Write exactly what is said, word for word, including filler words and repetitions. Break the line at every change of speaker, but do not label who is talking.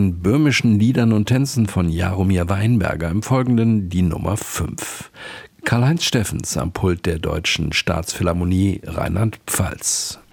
von böhmischen Liedern und Tänzen von Jaromir Weinberger, im Folgenden die Nummer fünf. Karl-Heinz Steffens am Pult der Deutschen Staatsphilharmonie Rheinland-Pfalz.